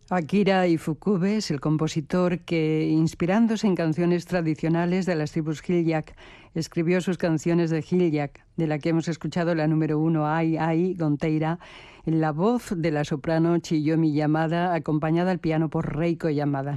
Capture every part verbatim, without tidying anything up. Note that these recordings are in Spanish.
Akira Ifukube es el compositor que, inspirándose en canciones tradicionales de las tribus Gilyak, escribió sus canciones de Gilyak, de la que hemos escuchado la número uno, Ai Ai Gonteira, en la voz de la soprano Chiyomi Yamada, acompañada al piano por Reiko Yamada.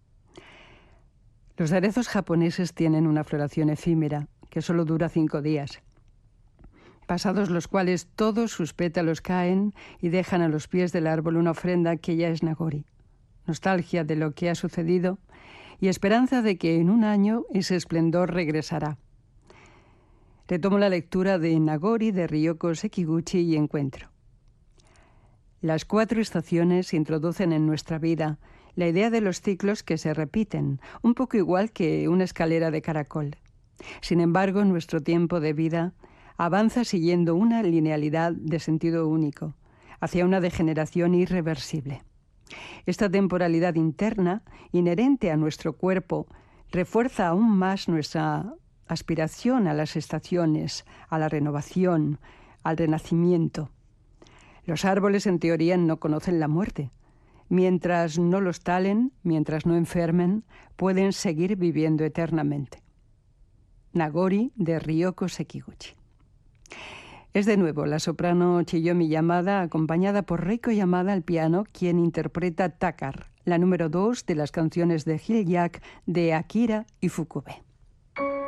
Los cerezos japoneses tienen una floración efímera, que solo dura cinco días, pasados los cuales todos sus pétalos caen y dejan a los pies del árbol una ofrenda que ya es Nagori, nostalgia de lo que ha sucedido y esperanza de que en un año ese esplendor regresará. Retomo la lectura de Nagori de Ryoko Sekiguchi y encuentro. Las cuatro estaciones introducen en nuestra vida la idea de los ciclos que se repiten, un poco igual que una escalera de caracol. Sin embargo, nuestro tiempo de vida avanza siguiendo una linealidad de sentido único, hacia una degeneración irreversible. Esta temporalidad interna, inherente a nuestro cuerpo, refuerza aún más nuestra aspiración a las estaciones, a la renovación, al renacimiento. Los árboles, en teoría, no conocen la muerte. Mientras no los talen, mientras no enfermen, pueden seguir viviendo eternamente. Nagori de Ryoko Sekiguchi. Es de nuevo la soprano Chiyomi Yamada, acompañada por Reiko Yamada al piano, quien interpreta Takar, la número dos de las canciones de Gilyak de Akira Ifukube.